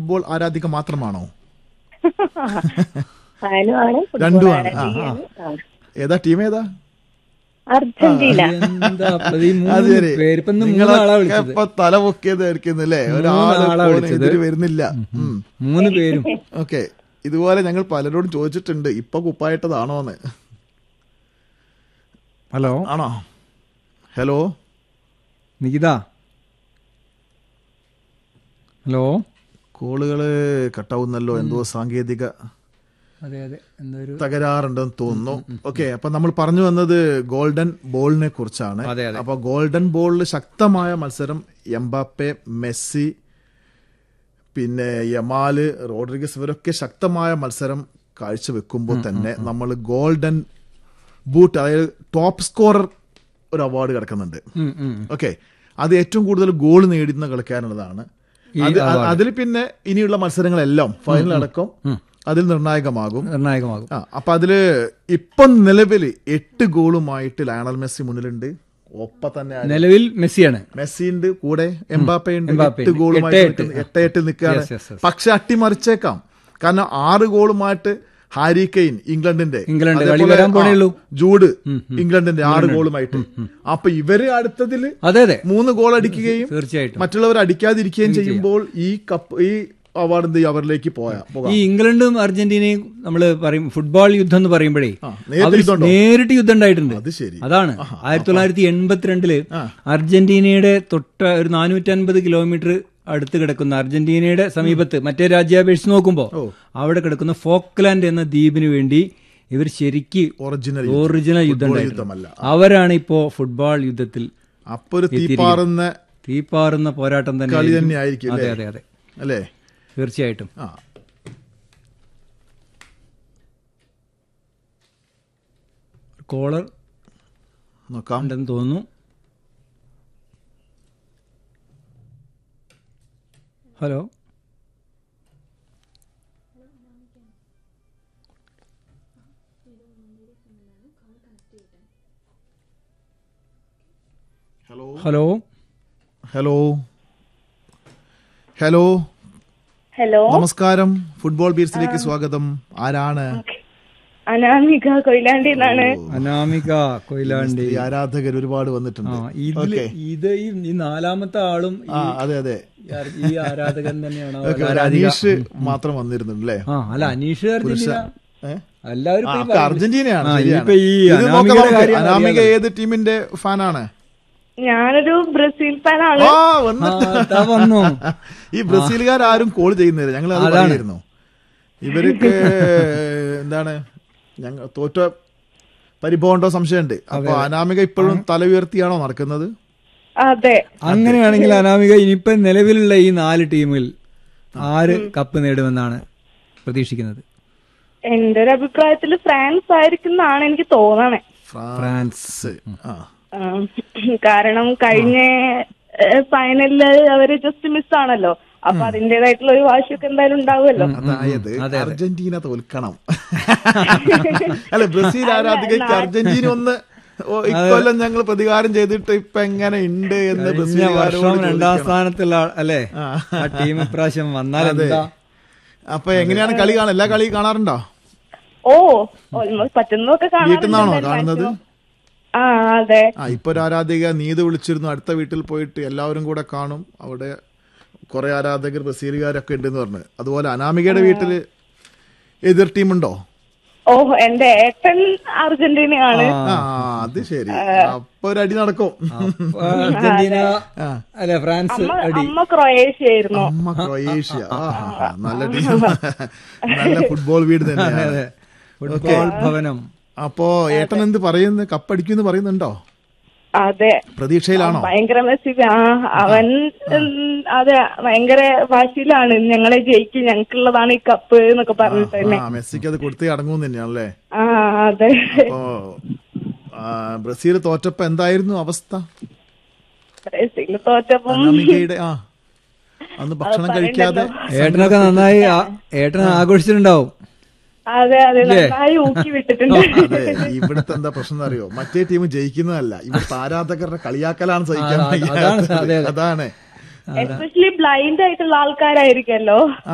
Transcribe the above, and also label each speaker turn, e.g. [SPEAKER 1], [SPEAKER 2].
[SPEAKER 1] Football ആരാധിക മാത്രമാണോ?
[SPEAKER 2] രണ്ടുമാണ്.
[SPEAKER 1] ഏതാ ടീം ഏതാ?
[SPEAKER 2] അർജന്റീന.
[SPEAKER 1] നിങ്ങളൊക്കെ തല പൊക്കിയതായിരിക്കുന്നല്ലേ, ഒരാള് വരുന്നില്ല.
[SPEAKER 3] 3 പേരും.
[SPEAKER 1] ഓക്കെ, ഇതുപോലെ ഞങ്ങൾ പലരോടും ചോദിച്ചിട്ടുണ്ട് ഇപ്പൊ കുപ്പായിട്ടതാണോന്ന്.
[SPEAKER 3] ഹലോ
[SPEAKER 1] ആണോ? Hello
[SPEAKER 3] Nikita, hello.
[SPEAKER 1] കോളുകള് കട്ടാവുന്നല്ലോ, എന്തോ സാങ്കേതിക തകരാറുണ്ടെന്ന് തോന്നുന്നു. ഓക്കെ, അപ്പൊ നമ്മൾ പറഞ്ഞു വന്നത് ഗോൾഡൻ ബോളിനെ കുറിച്ചാണ്. അപ്പൊ ഗോൾഡൻ ബോളിൽ ശക്തമായ മത്സരം എംബാപ്പെ, മെസ്സി, പിന്നെ യമാല്, റോഡ്രിഗസ് ഇവരൊക്കെ ശക്തമായ മത്സരം കാഴ്ചവെക്കുമ്പോൾ തന്നെ നമ്മൾ ഗോൾഡൻ ബൂട്ട്, അതായത് ടോപ്പ് സ്കോറർ ഒരു അവാർഡ് കിടക്കുന്നുണ്ട്. ഓക്കെ, അത് ഏറ്റവും കൂടുതൽ ഗോൾ നേടുന്ന കളിക്കാനുള്ളതാണ്. അതിൽ പിന്നെ ഇനിയുള്ള മത്സരങ്ങളെല്ലാം ഫൈനൽ അടക്കം അതിൽ നിർണായകമാകും. അപ്പൊ അതില് ഇപ്പം നിലവിൽ 8 ഗോളുമായിട്ട് ലയണൽ മെസ്സി മുന്നിലുണ്ട്. ഒപ്പം തന്നെ
[SPEAKER 3] നിലവിൽ മെസ്സി
[SPEAKER 1] ഉണ്ട്, കൂടെ എംബാപ്പെ ഉണ്ട്. 8 ഗോളുമായിട്ട് 8 നിൽക്കുകയാണ്. പക്ഷെ അട്ടിമറിച്ചേക്കാം, കാരണം 6 ഗോളുമായിട്ട് ഹാരി കെയ്ൻ ഇംഗ്ലണ്ടിന്റെ, ജൂഡ് ഇംഗ്ലണ്ടിന്റെ 6 ഗോളുമായിട്ട്. അപ്പൊ ഇവര് അടുത്തതില് 3 ഗോൾ അടിക്കുകയും മറ്റുള്ളവർ അടിക്കാതിരിക്കുകയും ചെയ്യുമ്പോൾ ഈ അവാർഡ് അവരിലേക്ക് പോകാം.
[SPEAKER 3] ഈ ഇംഗ്ലണ്ടും അർജന്റീനയും നമ്മള് പറയും ഫുട്ബോൾ യുദ്ധം എന്ന് പറയുമ്പോഴേ നേരിട്ട് യുദ്ധം ഉണ്ടായിട്ടുണ്ട്. അതാണ് 1982 അർജന്റീനയുടെ തൊട്ട് ഒരു 450 കിലോമീറ്റർ അടുത്ത് കിടക്കുന്ന, അർജന്റീനയുടെ സമീപത്ത് മറ്റേ രാജ്യാപേക്ഷിച്ച് നോക്കുമ്പോ അവിടെ കിടക്കുന്ന ഫോക്ലാൻഡ് എന്ന ദ്വീപിന് വേണ്ടി ഇവർ ശരിക്ക് ഒറിജിനൽ യുദ്ധം ഉണ്ടായിട്ടുണ്ട്. അവരാണ് ഇപ്പോ ഫുട്ബോൾ യുദ്ധത്തിൽ തീപ്പാറുന്ന പോരാട്ടം തന്നെ. അതെ
[SPEAKER 1] അല്ലേ,
[SPEAKER 3] തീർച്ചയായിട്ടും. കോളർ നോക്കാണ്ടെന്ന് തോന്നുന്നു. Hello hello
[SPEAKER 1] hello hello
[SPEAKER 2] hello,
[SPEAKER 1] നമസ്കാരം. ഫുട്ബോൾ ബീറ്റ്സിലേക്ക് സ്വാഗതം. ആരാണ്?
[SPEAKER 2] അനാമിക കൊയിലാണ്ടി എന്നാണ്.
[SPEAKER 3] അനാമിക കൊയിലാണ്ടി.
[SPEAKER 1] ആരാധകർ ഒരുപാട് വന്നിട്ടുണ്ട്.
[SPEAKER 3] ഇത് ഈ 4ാമത്തെ ആളും
[SPEAKER 1] അതെ
[SPEAKER 3] ഈ ആരാധകൻ തന്നെയാണ്.
[SPEAKER 1] അനീഷ് മാത്രം വന്നിരുന്നുണ്ടല്ലേ?
[SPEAKER 3] അല്ല, അനീഷ് എല്ലാവരും
[SPEAKER 1] അർജന്റീനയാണ്. അനാമിക ഏത് ടീമിന്റെ ഫാനാണ്?
[SPEAKER 2] ഞാനൊരു ബ്രസീൽ ഫാനാണ്.
[SPEAKER 1] ഈ ബ്രസീലുകാരും കോൾ ചെയ്യുന്നില്ല, ഞങ്ങൾ അത് പറഞ്ഞിരുന്നു. ഇവർക്ക് എന്താണ് ഞങ്ങൾ തോറ്റ പരിഭവമുണ്ടോ സംശയമുണ്ട്. അപ്പൊ അനാമിക ഇപ്പോഴും തല ഉയർത്തിയാണോ നടക്കുന്നത്?
[SPEAKER 2] അതെ.
[SPEAKER 3] അങ്ങനെയാണെങ്കിൽ അനാമിക ഇനിയിപ്പോ നിലവിലുള്ള ഈ 4 ടീമിൽ ആര് കപ്പ് നേടുമെന്നാണ് പ്രതീക്ഷിക്കുന്നത്?
[SPEAKER 2] എന്റെ ഒരു അഭിപ്രായത്തിൽ ഫ്രാൻസ് ആയിരിക്കുന്നതാണ് എനിക്ക് തോന്നണേ.
[SPEAKER 1] ഫ്രാൻസ്.
[SPEAKER 2] കാരണം കഴിഞ്ഞ ഫൈനലില് അവര് ജസ്റ്റ് മിസ്സാണല്ലോ. അപ്പൊ അതിന്റേതായിട്ടുള്ള ഒരു വാശിയൊക്കെ എന്തായാലും ഉണ്ടാവുമല്ലോ.
[SPEAKER 1] അതായത് അർജന്റീന തോൽക്കണം. അല്ല, ബ്രസീൽ ആരാധികയ്ക്ക് അർജന്റീന ഒന്ന് ഇക്കൊല്ലം ഞങ്ങൾ പ്രതികാരം ചെയ്തിട്ട് ഇപ്പൊ എങ്ങനെ ഉണ്ട് എന്ന്
[SPEAKER 3] ബ്രസീലുകാരോട് 2ാം സ്ഥാനത്തുള്ള അല്ലേ ടീം ഇപ്രാവശ്യം വന്നാൽ എന്താ?
[SPEAKER 1] അപ്പൊ എങ്ങനെയാണ് കളി കാണാൻ? എല്ലാ കളി കാണാറുണ്ടോ?
[SPEAKER 2] ഓൾമോസ്റ്റ് പറ്റുന്നതൊക്കെ
[SPEAKER 1] വീട്ടിൽ കാണുന്നത്?
[SPEAKER 2] അതെ.
[SPEAKER 1] ഇപ്പൊ ഒരു ആരാധിക നീത് വിളിച്ചിരുന്നു, അടുത്ത വീട്ടിൽ പോയിട്ട് എല്ലാവരും കൂടെ കാണും. അവിടെ കുറെ ആരാധകർ ബ്രസീലുകാരൊക്കെ ഉണ്ടെന്ന് പറഞ്ഞു. അതുപോലെ അനാമികയുടെ വീട്ടില് എതിർ ടീമുണ്ടോ?
[SPEAKER 2] എന്റെ ഏട്ടൻ അർജന്റീനയാണ്.
[SPEAKER 1] അത് ശരി, അപ്പൊ ഒരു അടി നടക്കും.
[SPEAKER 3] അർജന്റീന അല്ലെ ഫ്രാൻസ്?
[SPEAKER 2] അമ്മ ക്രൊയേഷ്യ ആയിരുന്നു.
[SPEAKER 1] അമ്മ ക്രൊയേഷ്യ. നല്ല ടീം, നല്ല ഫുട്ബോൾ വീട് തന്നെയാണ്.
[SPEAKER 3] ഫുട്ബോൾ ഭവനം.
[SPEAKER 1] അപ്പോ ഏട്ടൻ എന്ത് പറയുന്നു? കപ്പടിക്കുമെന്ന് പറയുന്നുണ്ടോ?
[SPEAKER 2] അതെ,
[SPEAKER 1] പ്രതീക്ഷയിലാണോ?
[SPEAKER 2] ഭയങ്കര മെസ്സി അവൻ അതെ ഭയങ്കര വാശിയിലാണ്. ഞങ്ങളെ ജയിക്കും, ഞങ്ങൾക്കുള്ളതാണ് ഈ കപ്പ് എന്നൊക്കെ പറഞ്ഞിട്ട് തന്നെ.
[SPEAKER 1] മെസ്സിക്ക് അത് കൊടുത്തേ അടങ്ങും തന്നെയാണല്ലേ?
[SPEAKER 2] അതെ.
[SPEAKER 1] അപ്പോ ബ്രസീൽ തോറ്റപ്പോ എന്തായിരുന്നു അവസ്ഥ?
[SPEAKER 2] ബ്രസീൽ തോറ്റപ്പോ
[SPEAKER 1] അന്ന് ഭക്ഷണം കഴിക്കാതെ
[SPEAKER 3] ഏട്ടനൊക്കെ നന്നായി ആഘോഷിച്ചിട്ടുണ്ടാവും.
[SPEAKER 2] അതെ നന്നായി ഊക്കി വിട്ടിട്ടുണ്ട്.
[SPEAKER 1] ഇവിടുത്തെ എന്താ പ്രശ്നം അറിയോ? മറ്റേ ടീം ജയിക്കുന്നതല്ല, ഇവിടുത്തെ ആരാധകരുടെ കളിയാക്കലാണ് സഹിക്കാൻ. അതാണ്
[SPEAKER 2] എസ്പെഷ്യലി ബ്ലൈൻഡ് ആയിട്ടുള്ള ആൾക്കാരായിരിക്കല്ലോ.